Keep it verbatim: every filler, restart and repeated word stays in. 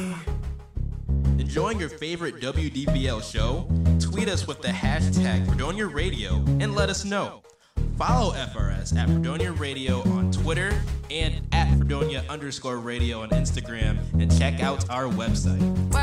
Enjoying your favorite W D B L show? Tweet us with the hashtag Fredonia Radio and let us know. Follow F R S at Fredonia Radio on Twitter and at Fredonia underscore radio on Instagram, and check out our website.